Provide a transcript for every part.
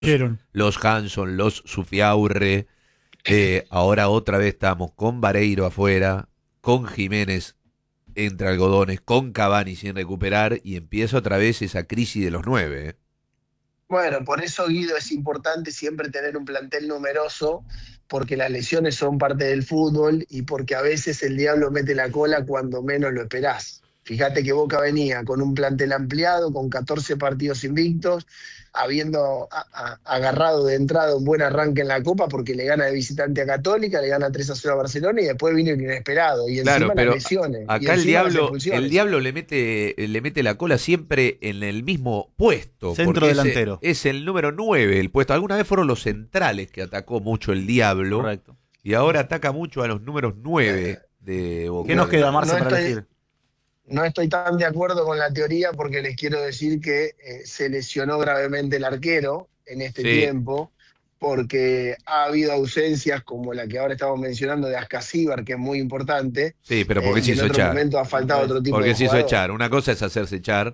Vieron. los Hanson, los Sufiaurre. Ahora otra vez estamos con Vareiro afuera, con Jiménez entre algodones, con Cavani sin recuperar y empieza otra vez esa crisis de los 9. Bueno, por eso, Guido, es importante siempre tener un plantel numeroso, porque las lesiones son parte del fútbol y porque a veces el diablo mete la cola cuando menos lo esperás. Fíjate que Boca venía con un plantel ampliado, con 14 partidos invictos, habiendo agarrado de entrada un buen arranque en la Copa porque le gana de visitante a Católica, le gana 3-0 a Barcelona y después vino el inesperado. Y Claro, encima las pero lesiones. Y acá encima las el expulsiones. diablo le mete la cola siempre en el mismo puesto. Centro porque delantero. Es el número 9 el puesto. Alguna vez fueron los centrales que atacó mucho el diablo. Correcto. Y ahora ataca mucho a los números 9 de Boca. ¿Qué nos queda, Marce, No para estoy- elegir? No estoy tan de acuerdo con la teoría porque les quiero decir que se lesionó gravemente el arquero en este Sí. tiempo, porque ha habido ausencias como la que ahora estamos mencionando de Ascasíbar, que es muy importante. Sí, pero ¿por qué y se en hizo otro echar? momento ha faltado otro tipo Porque de se hizo jugador. echar. Una cosa es hacerse echar.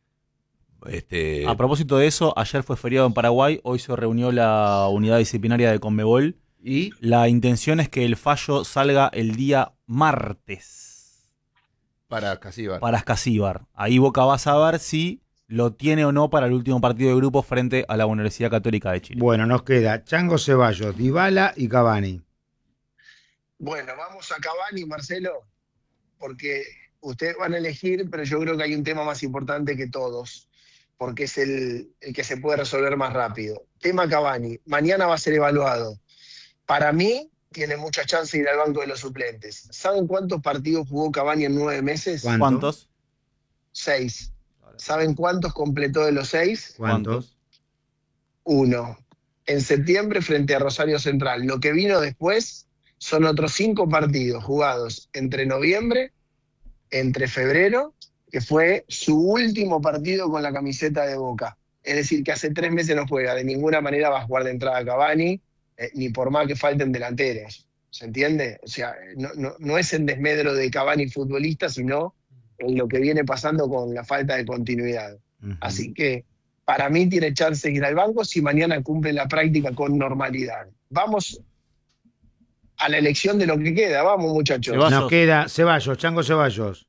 A propósito de eso, ayer fue feriado en Paraguay, hoy se reunió la unidad disciplinaria de Conmebol. Y La intención es que el fallo salga el día martes para Casíbar. para Ascasíbar. Ahí Boca va a saber si lo tiene o no para el último partido de grupo frente a la Universidad Católica de Chile. Bueno, nos queda Chango Ceballos, Dybala y Cavani. Bueno, vamos a Cavani, Marcelo, porque ustedes van a elegir, pero yo creo que hay un tema más importante que todos, porque es el que se puede resolver más rápido. Tema Cavani, mañana va a ser evaluado. Para mí, tiene mucha chance de ir al banco de los suplentes. ¿Saben cuántos partidos jugó Cavani en 9 meses? ¿Cuánto? ¿Cuántos? 6. ¿Saben cuántos completó de los 6? ¿Cuántos? 1. En septiembre frente a Rosario Central. Lo que vino después son otros 5 partidos jugados entre noviembre, entre febrero, que fue su último partido con la camiseta de Boca. Es decir, que hace 3 meses no juega. De ninguna manera va a jugar de entrada Cavani, ni por más que falten delanteros. ¿Se entiende? O sea, no es en desmedro de Cavani futbolista, sino en lo que viene pasando con la falta de continuidad. Ujú. Así que para mí tiene chance de ir al banco si mañana cumple la práctica con normalidad. Vamos a la elección de lo que queda. Vamos, muchachos. Ceballos. Nos queda Ceballos, Chango Ceballos.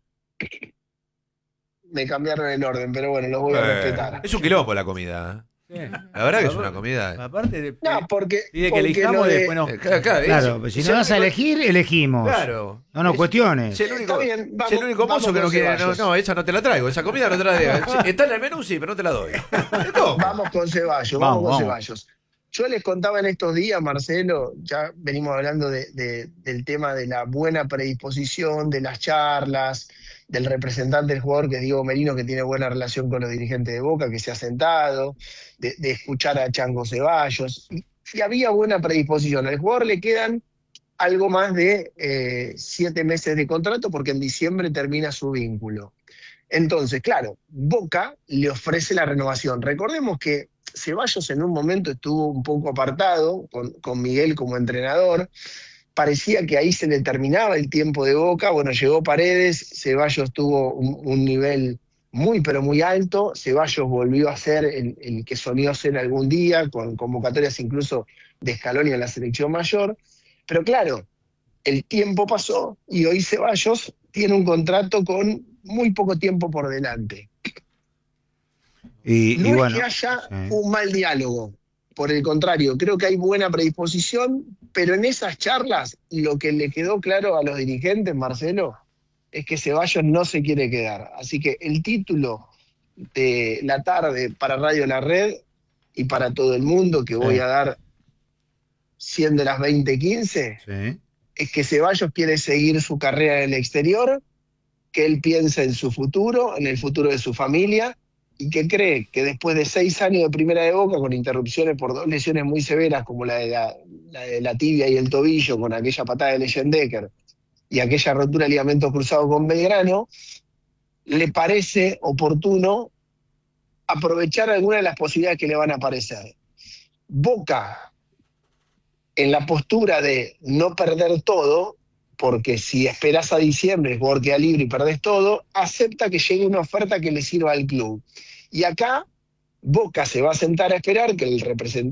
Me cambiaron el orden, pero bueno, los voy a respetar. Es un quilombo la comida. La verdad que es una comida. Aparte de, No, porque pide que porque elijamos lo y de- después no. Claro, pues si no vas a elegir, elegimos. Claro. No nos cuestiones. Si el único, Está bien, vamos- si el único mozo vamos que no con quiere. No, Ceballos. no, esa no te la traigo. Esa comida no te la traigo. Está en el menú, sí, pero no te la doy. ¿Cómo? Vamos con Ceballos, Vamos, vamos con vamos. Ceballos. Yo les contaba en estos días, Marcelo, ya venimos hablando del tema de la buena predisposición, de las charlas, del representante del jugador, que es Diego Merino, que tiene buena relación con los dirigentes de Boca, que se ha sentado, de escuchar a Chango Ceballos. Y había buena predisposición. Al jugador le quedan algo más de 7 meses de contrato, porque en diciembre termina su vínculo. Entonces, claro, Boca le ofrece la renovación. Recordemos que Ceballos en un momento estuvo un poco apartado con Miguel como entrenador. Parecía que ahí se le terminaba el tiempo de Boca. Bueno, llegó Paredes, Ceballos tuvo un nivel muy, pero muy alto. Ceballos volvió a ser el que soñó ser algún día, con convocatorias incluso de Scaloni en la selección mayor. Pero claro, el tiempo pasó y hoy Ceballos tiene un contrato con muy poco tiempo por delante. Y No es bueno, que haya sí. un mal diálogo, por el contrario, creo que hay buena predisposición, pero en esas charlas lo que le quedó claro a los dirigentes, Marcelo, es que Ceballos no se quiere quedar. Así que el título de la tarde para Radio La Red y para todo el mundo que voy a dar siendo las 20:15, Sí. es que Ceballos quiere seguir su carrera en el exterior, que él piensa en su futuro, en el futuro de su familia, y que cree que después de 6 años de primera de Boca, con interrupciones por 2 lesiones muy severas, como la de la tibia y el tobillo, con aquella patada de Leyendecker, y aquella rotura de ligamento cruzado con Belgrano, le parece oportuno aprovechar alguna de las posibilidades que le van a aparecer. Boca, en la postura de no perder todo, porque si esperás a diciembre, el jugador queda libre y perdés todo, acepta que llegue una oferta que le sirva al club. Y acá Boca se va a sentar a esperar que el representante